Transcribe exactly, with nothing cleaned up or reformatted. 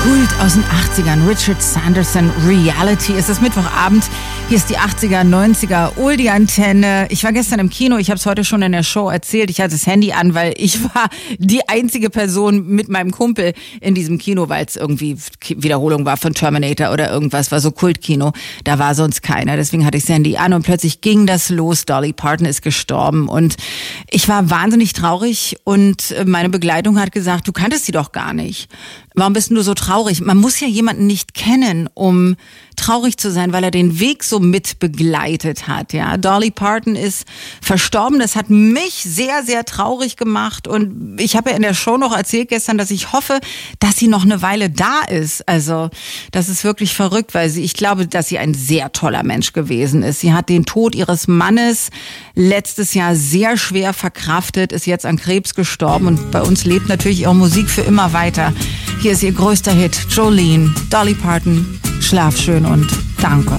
Kult aus den achtzigern, Richard Sanderson, Reality. Es ist Mittwochabend, hier ist die achtziger, neunziger Oldie-Antenne. Ich war gestern im Kino, ich habe es heute schon in der Show erzählt. Ich hatte das Handy an, weil ich war die einzige Person mit meinem Kumpel in diesem Kino, weil es irgendwie Wiederholung war von Terminator oder irgendwas, war so Kultkino. Da war sonst keiner, deswegen hatte ich das Handy an und plötzlich ging das los. Dolly Parton ist gestorben und ich war wahnsinnig traurig und meine Begleitung hat gesagt, du kanntest sie doch gar nicht. Warum bist du so traurig? Man muss ja jemanden nicht kennen, um traurig zu sein, weil er den Weg so mit begleitet hat. Ja, Dolly Parton ist verstorben. Das hat mich sehr, sehr traurig gemacht. Und ich habe ja in der Show noch erzählt gestern, dass ich hoffe, dass sie noch eine Weile da ist. Also das ist wirklich verrückt, weil sie, ich glaube, dass sie ein sehr toller Mensch gewesen ist. Sie hat den Tod ihres Mannes letztes Jahr sehr schwer verkraftet, ist jetzt an Krebs gestorben und bei uns lebt natürlich ihre Musik für immer weiter. Hier ist ihr größter Hit, Jolene, Dolly Parton, schlaf schön und danke.